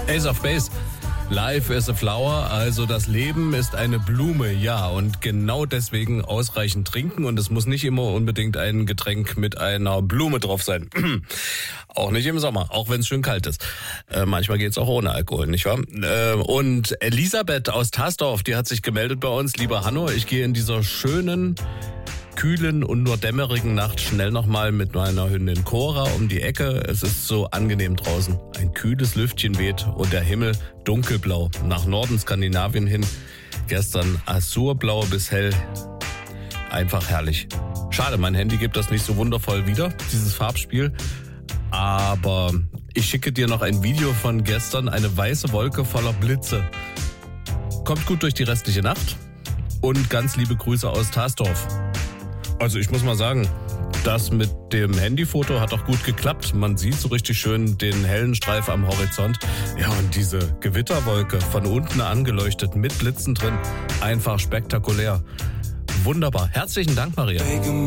Ace of Base. Life is a flower, also das Leben ist eine Blume, ja, und genau deswegen ausreichend trinken und es muss nicht immer unbedingt ein Getränk mit einer Blume drauf sein. Auch nicht im Sommer, auch wenn es schön kalt ist. Manchmal geht's auch ohne Alkohol, nicht wahr? Und Elisabeth aus Tasdorf, die hat sich gemeldet bei uns. Lieber Hanno, ich gehe in dieser schönen, kühlen und nur dämmerigen Nacht schnell nochmal mit meiner Hündin Cora um die Ecke. Es ist so angenehm draußen. Ein kühles Lüftchen weht und der Himmel dunkelblau. Nach Norden Skandinavien hin. Gestern azurblau bis hell. Einfach herrlich. Schade, mein Handy gibt das nicht so wundervoll wieder, dieses Farbspiel. Aber ich schicke dir noch ein Video von gestern. Eine weiße Wolke voller Blitze. Kommt gut durch die restliche Nacht. Und ganz liebe Grüße aus Tasdorf. Also ich muss mal sagen, das mit dem Handyfoto hat auch gut geklappt. Man sieht so richtig schön den hellen Streif am Horizont. Ja, und diese Gewitterwolke von unten angeleuchtet mit Blitzen drin. Einfach spektakulär. Wunderbar. Herzlichen Dank, Maria.